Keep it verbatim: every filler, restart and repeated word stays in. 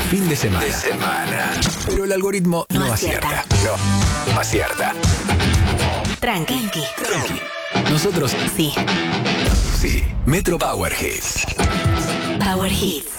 fin de semana. De semana. Pero el algoritmo no, no acierta. acierta. No, no acierta. Tranqui. Tranqui. Nosotros sí. Sí. Metro Power Hits. Power Hits.